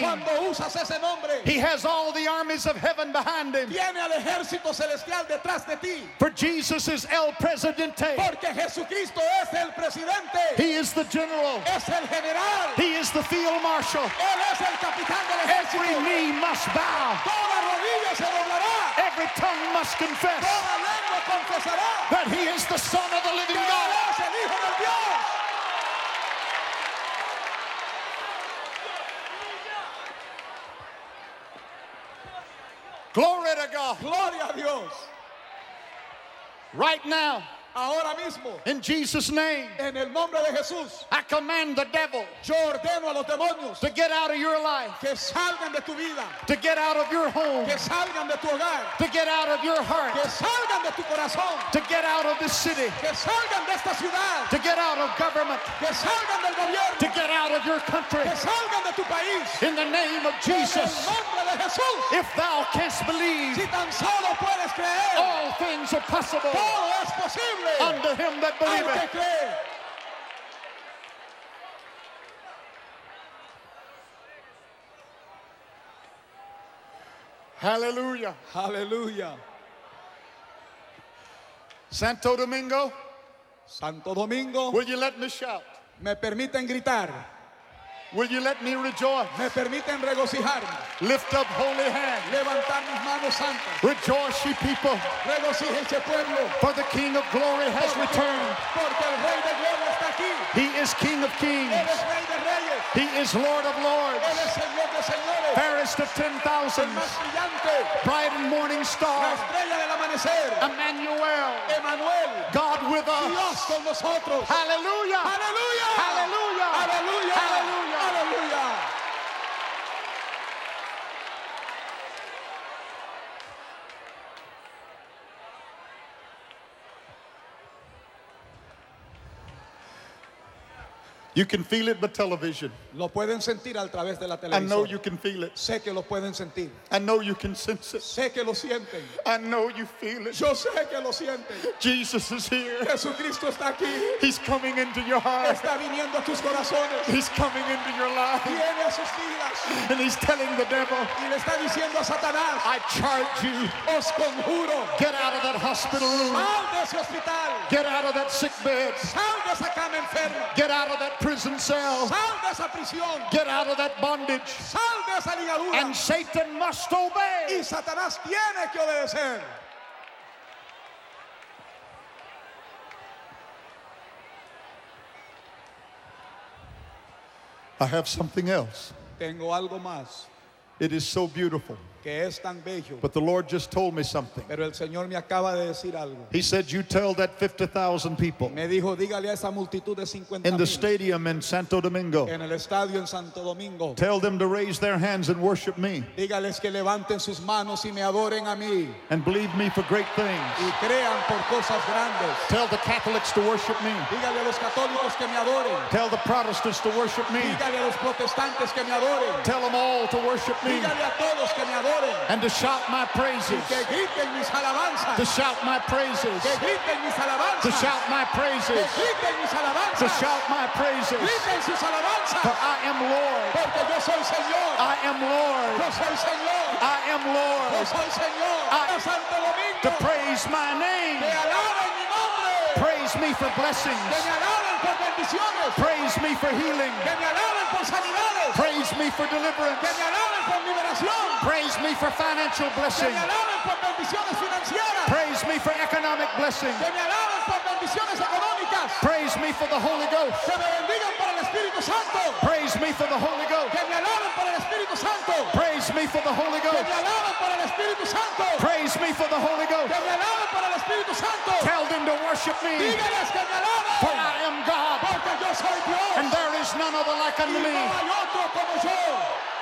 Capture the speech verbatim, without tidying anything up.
cuando usas ese nombre, He has all the armies of heaven behind Him. tiene al ejército celestial detrás de ti. For Jesus is El Presidente. Porque Jesucristo es el presidente, He is the general. es el general, He is the field marshal. Él es el capitán del Every ejército. knee must bow. Toda rodilla se doblará, Every tongue must confess toda lengua confesará that He is the Son of the living que Él God. es el Hijo del Dios. Glory to God. Gloria a Dios. Right now, Ahora mismo, in Jesus' name, en el nombre de Jesús, I command the devil yo ordeno a los demonios to get out of your life, que salgan de tu vida, to get out of your home, que salgan de tu hogar, to get out of your que heart, salgan de tu corazón, to get out of this city, que salgan de esta ciudad, to get out of government, que salgan del gobierno, to get out of your country. que salgan de tu país. In the name of En el Jesus, nombre de Jesús, if thou canst believe, si tan solo puedes creer, all things are possible todo es posible unto him that al que believeth. cree. Hallelujah. Aleluya. Santo Domingo, Santo Domingo, will you let me shout? me permiten gritar, Will you let me rejoice? me permiten regocijarme, Lift up holy hands. levantar mis manos santas. Rejoice, ye people, Regocíjense, pueblo, for the King of glory has porque, returned. porque el Rey de Gloria está aquí. He is King of kings. Él es Rey de Reyes, He is Lord of lords. Él es Señor de señores, Fairest of ten el thousands. más brillante, Bright and morning la star. estrella del amanecer, Emmanuel. Emanuel, God with us. Dios con nosotros. Hallelujah. Aleluya, Hallelujah. aleluya, Hallelujah. aleluya. You can feel it by television. Lo pueden sentir a través de la I know televisión. you can feel it. Sé que lo pueden sentir. I know you can sense it. Sé que lo sienten. I know you feel it. Yo sé que lo sienten. Jesus is here. Jesucristo está aquí. He's coming into your heart. Está viniendo a tus corazones. He's coming into your life. Viene a sus vidas. And he's telling the devil, Y le está diciendo a Satanás, I charge you, os conjuro, get out of that hospital room. sal de ese hospital. Get out of that sick bed. Sal de esa cama enferma. Get out of that prison cell. Sal de esa prisión. Get out of that bondage. Sal de esa ligadura. And Satan must Y obey. Satanás tiene que obedecer. I have something else. Tengo algo más It is so beautiful. que es tan bello. But the Lord just told me something. Pero el Señor me acaba de decir algo. He said, you tell that fifty thousand people Me dijo, dígale a esa multitud de cincuenta in the mil stadium in Santo Domingo, en el estadio en Santo Domingo. tell them to raise their hands and worship me Dígales que levanten sus manos y me adoren a mí and believe me for great things. y crean por cosas grandes. Tell the Catholics to worship me. Dígale a los católicos que me adoren. Tell the Protestants to worship me. Dígale a los protestantes que me adoren. Tell them all to worship me Dígale a todos que me adoren. and to shout my praises. Que griten mis alabanzas. To shout my praises. Que griten mis alabanzas. To shout my Que praises. griten mis To alabanzas. shout my praises. Griten sus alabanzas. For I am Lord. Porque yo soy Señor. I am Lord. Yo soy Señor. I am Yo Lord. soy Señor. I- A Santo Domingo. To praise my Que name. alaben mi nombre. Praise me for Que blessings. me alaben por bendiciones. Praise me for healing. Que me alaben por sanidades. Praise me for Que deliverance. me alaben por liberación. Praise me for financial Que blessing. me alaben por bendiciones financieras. Praise me for economic blessing. Que me alaben por bendiciones económicas. Praise me for the Holy Ghost. Que me bendigan por el Espíritu Santo. Praise me for the Holy Ghost. Que me alaben por el Espíritu Santo. Praise me for the Holy Que Ghost. me alaben por el Espíritu Santo. Praise me for the Holy Ghost. Que me alaben por el Espíritu Santo. Tell them to worship me, Dígales que me for alaben. I am God, Porque yo soy Dios. and there is none other like Y unto no me. hay otro como yo.